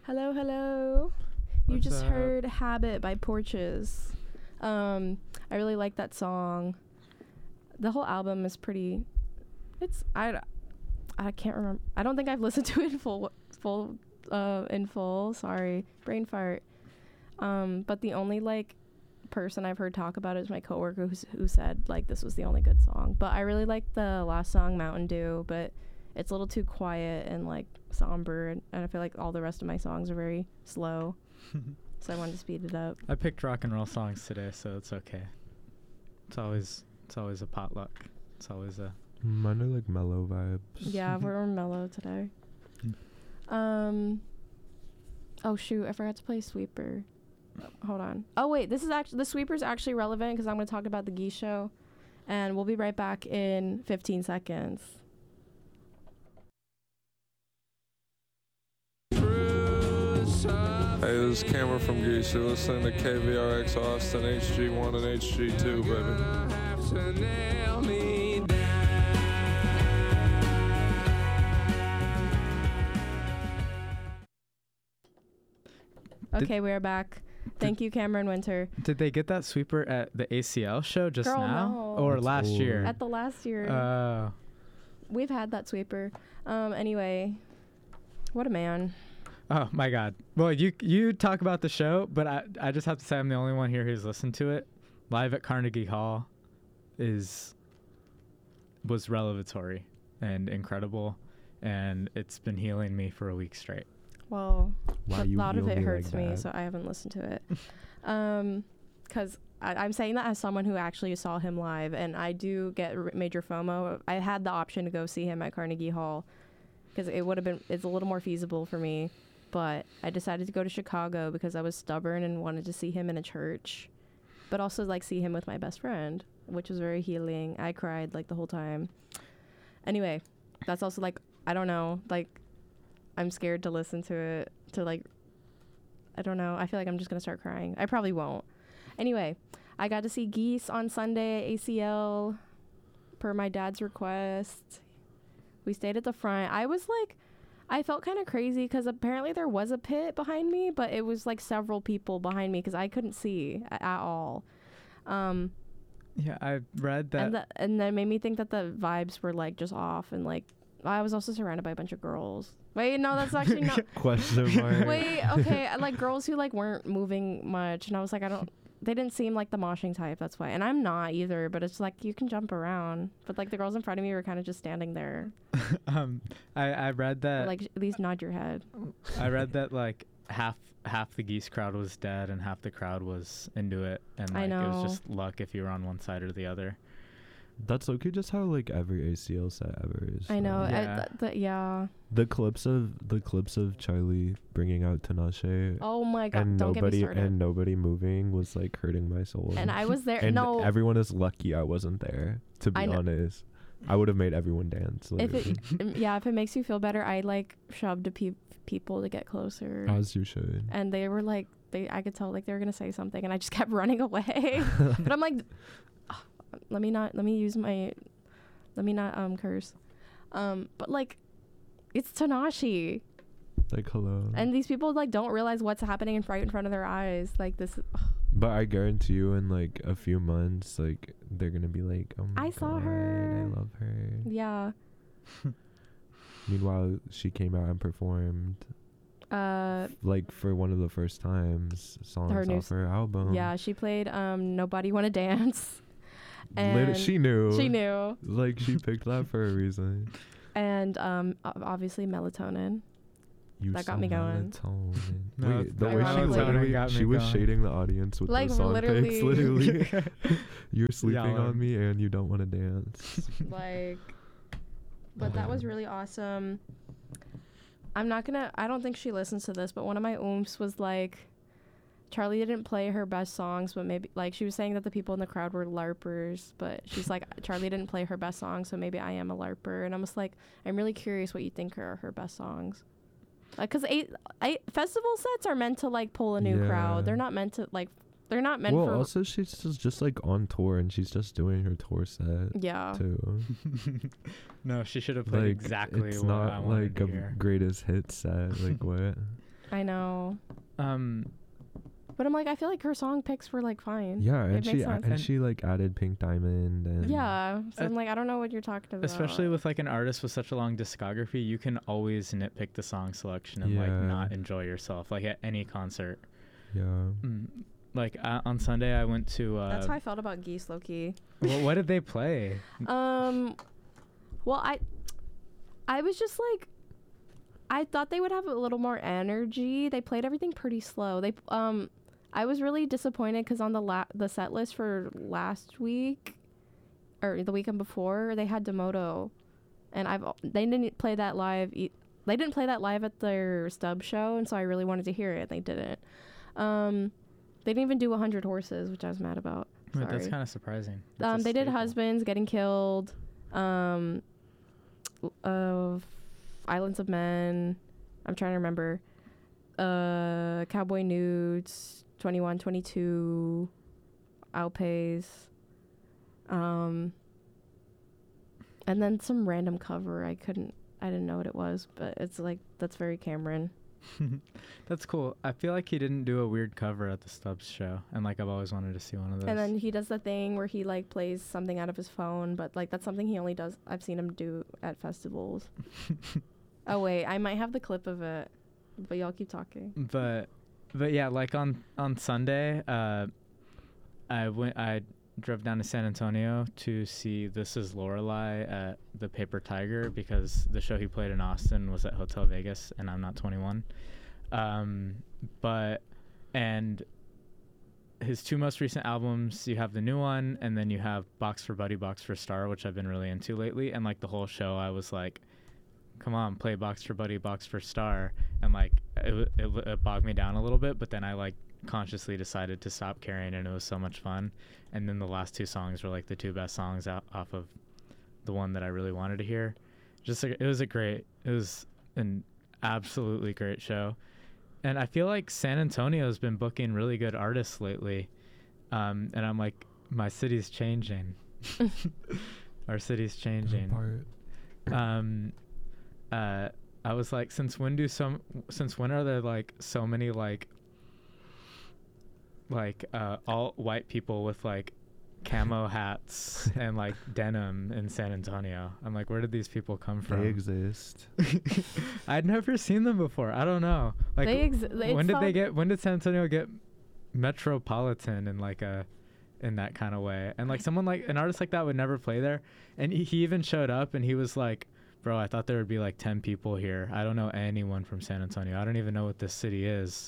Hello, hello. You What's just up? heard Habit by Porches. I really like that song. The whole album is pretty, I can't remember. I don't think I've listened to it in full. Sorry. Brain fart. But the only person I've heard talk about it is my coworker who said this was the only good song. But I really like the last song, Mountain Dew, but it's a little too quiet and somber, and I feel like all the rest of my songs are very slow. So I wanted to speed it up. I picked rock and roll songs today, so it's okay. It's always a potluck. It's always a Mine are mellow vibes. Yeah, we're mellow today. Oh shoot, I forgot to play Sweeper. Hold on. Oh wait, the Sweeper's actually relevant because I'm going to talk about the Geese Show, and we'll be right back in 15 seconds. Hey, this is Cameron from Geese. You're listening to KVRX Austin, HG1 and HG2, baby. Okay, we are back. Thank you, Cameron Winter. Did they get that Sweeper at the ACL show just Girl, now? no. Or That's last old. year? At the last year. We've had that Sweeper. Anyway, what a man. Oh my God. Well, you talk about the show, but I just have to say I'm the only one here who's listened to it. Live at Carnegie Hall was revelatory and incredible, and it's been healing me for a week straight. Well, Why the you thought of feel it me hurts like me, that? so I haven't listened to it. Because I'm saying that as someone who actually saw him live, and I do get major FOMO. I had the option to go see him at Carnegie Hall because it's a little more feasible for me, but I decided to go to Chicago because I was stubborn and wanted to see him in a church, but also see him with my best friend, which was very healing. I cried the whole time. Anyway, that's also I don't know, I'm scared to listen to it, I don't know. I feel like I'm just going to start crying. I probably won't. Anyway, I got to see Geese on Sunday at ACL per my dad's request. We stayed at the front. I felt kind of crazy because apparently there was a pit behind me, but it was several people behind me because I couldn't see at all. Yeah, I read that. And that made me think that the vibes were just off, and I was also surrounded by a bunch of girls. Wait, no, that's actually not. Question mark. Wait, okay, girls who weren't moving much, and I was they didn't seem like the moshing type, that's why. And I'm not either, but it's you can jump around. But the girls in front of me were kind of just standing there. I read that. Or, at least nod your head. I read that half the Geese crowd was dead and half the crowd was into it, and I know. it was just luck if you were on one side or the other. That's okay. Just how every ACL set ever is. I know. Yeah. Yeah. The clips of Charlie bringing out Tinashe Oh my God! and Don't get me started. nobody moving was hurting my soul. And I was there. And no. everyone is lucky I wasn't there. To be I know. honest, I would have made everyone dance. If literally. if it makes you feel better, I shoved people to get closer. As you should. And they were I could tell they were gonna say something, and I just kept running away. But I'm let me not curse. But it's Tanashi, Hello. and these people don't realize what's happening right in front of their eyes. This. But I guarantee you, in a few months, they're gonna be oh my I God, saw her. I love her. Yeah. Meanwhile, she came out and performed for one of the first times songs off her album. Yeah, she played Nobody Wanna Dance. And she knew. She knew. She picked that for a reason. And obviously Melatonin. You That got me going. Melatonin. No, Wait, the that way got me literally going. she was shading the audience with those song literally. picks. Literally, you're sleeping Yelling. on me and you don't want to dance. But that was really awesome. I don't think she listens to this, but one of my oomps was Charlie didn't play her best songs, but maybe she was saying that the people in the crowd were LARPers, but she's Charlie didn't play her best songs, so maybe I am a LARPer. And I'm just I'm really curious what you think are her best songs. Because festival sets are meant to pull a new crowd. They're not meant to they're not meant for. Well, also she's just on tour and she's just doing her tour set. Yeah. Too. No, she should have played exactly it's what I not wanted to a hear. greatest hit set. What? I know. But I'm like, I feel like her song picks were like fine. Yeah, and she like added Pink Diamond and yeah. So I'm like, I don't know what you're talking about. Especially with like an artist with such a long discography, you can always nitpick the song selection and like not enjoy yourself, like at any concert. Yeah. Like on Sunday, I went to. That's how I felt about Geese, low-key. Well, what did they play? Well, I was just like, I thought they would have a little more energy. They played everything pretty slow. I was really disappointed because on the set list for last week, or the weekend before, they had Demoto, and they didn't play that live. They didn't play that live at their stub show, and so I really wanted to hear it. They didn't. They didn't even do 100 Horses, which I was mad about. Wait, that's kind of surprising. They did Husbands, Getting Killed, Islands of Men. I'm trying to remember. Cowboy Nudes, 21, 22, Outpays. And then some random cover. I didn't know what it was, but it's like, that's very Cameron. That's cool. I feel like he didn't do a weird cover at the Stubbs show, and like I've always wanted to see one of those. And then he does the thing where he like plays something out of his phone, but like that's something he only does. I've seen him do at festivals. Oh wait, I might have the clip of it, but y'all keep talking. But yeah, like on Sunday, I drove down to San Antonio to see This Is Lorelei at the Paper Tiger because the show he played in Austin was at Hotel Vegas, and I'm not 21. And his two most recent albums, you have the new one, and then you have Box for Buddy, Box for Star, which I've been really into lately. And like the whole show, I was like, come on, play Box for Buddy, Box for Star. And like it bogged me down a little bit, but then I like consciously decided to stop caring, and it was so much fun. And then the last two songs were like the two best songs off of the one that I really wanted to hear. It was an absolutely great show. And I feel like San Antonio's been booking really good artists lately. And I'm like, my city's changing. Our city's changing. I was like, since when are there like so many like all white people with like camo hats and like denim in San Antonio? I'm like, where did these people come from? They exist. I'd never seen them before. I don't know. Like, when did San Antonio get metropolitan in like in that kind of way? And like someone like an artist like that would never play there. And he even showed up and he was like, bro, I thought there would be like 10 people here. I don't know anyone from San Antonio. I don't even know what this city is.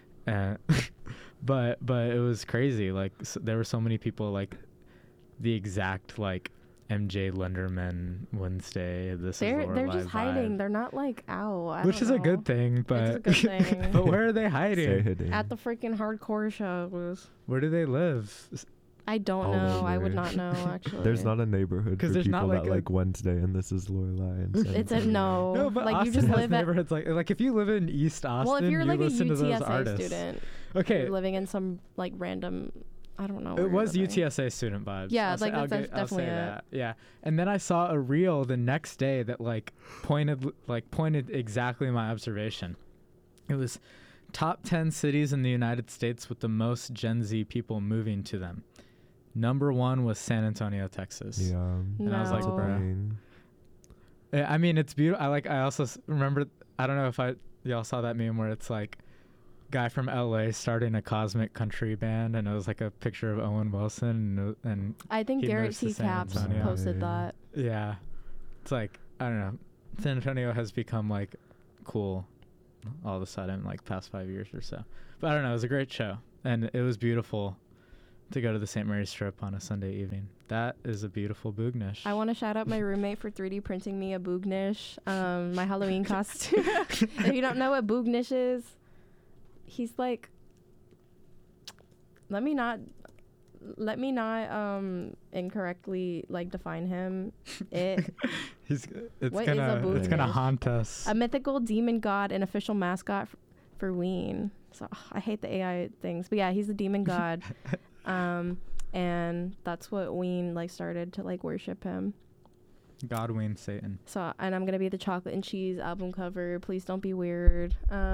But it was crazy. Like there were so many people, like the exact like MJ Lenderman Wednesday. They're just hiding. They're not like out. Which is a good thing, but it's a good thing. But where are they hiding? At the freaking hardcore shows. Where do they live? I don't know. I would not know actually. There's not a neighborhood for people that like Wednesday and This Is Lorelei. It's a no. No, but like Austin you just live neighborhoods like if you live in East Austin, well, if you're like a UTSA student, okay, you're living in some like random. I don't know. It was UTSA student vibes. Yeah, that's definitely it. That. Yeah, and then I saw a reel the next day that pointed exactly my observation. It was top 10 cities in the United States with the most Gen Z people moving to them. Number 1 was San Antonio, Texas. Yeah. And I was like, bro. I mean, it's beautiful. I also remember, I don't know if y'all saw that meme where it's like guy from LA starting a cosmic country band, and it was like a picture of Owen Wilson, and I think Garrett T. Caps posted that. Yeah. It's like, I don't know. San Antonio has become like cool all of a sudden, like past 5 years or so. But I don't know. It was a great show, and it was beautiful to go to the St. Mary's Strip on a Sunday evening. That is a beautiful Boognish. I want to shout out my roommate for 3D printing me a Boognish, my Halloween costume. If you don't know what Boognish is, he's like, let me not incorrectly like define him. It's gonna haunt us. A mythical demon god and official mascot for Ween. So I hate the AI things, but yeah, he's the demon god. And that's what Ween like started to like worship him. Godwin Satan. So, and I'm gonna be the Chocolate and Cheese album cover. Please don't be weird.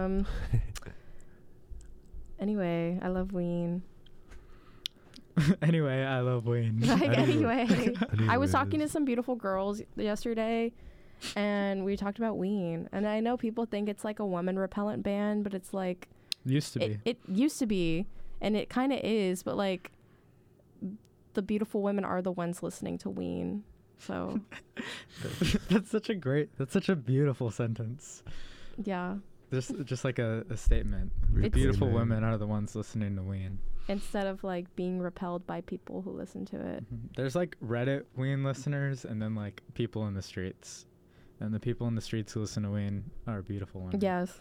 Anyway, I love Ween. Anyway, I love Ween. Anyway, I was talking to some beautiful girls yesterday, and we talked about Ween. And I know people think it's like a woman repellent band, but it's like used to be. It used to be, and it kind of is. But like, the beautiful women are the ones listening to Ween. So that's such a beautiful sentence. Yeah. Just like a statement. Beautiful women are the ones listening to Ween. Instead of like being repelled by people who listen to it. Mm-hmm. There's like Reddit Ween listeners and then like people in the streets. And the people in the streets who listen to Ween are beautiful women. Yes.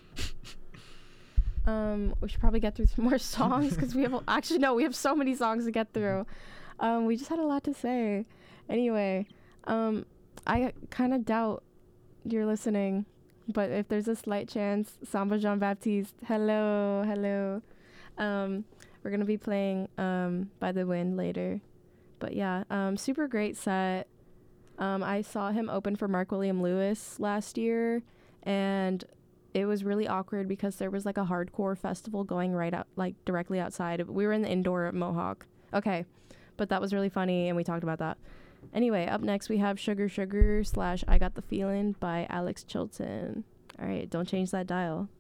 We should probably get through some more songs because we have so many songs to get through. We just had a lot to say. Anyway, I kind of doubt you're listening. But if there's a slight chance, Samba Jean Baptiste, hello. We're going to be playing By the Wind later. But yeah, super great set. I saw him open for Mark William Lewis last year, and it was really awkward because there was like a hardcore festival going right out, like directly outside. We were in the indoor at Mohawk. Okay, but that was really funny, and we talked about that. Anyway, up next we have Sugar / I Got the Feeling by Alex Chilton. All right, don't change that dial.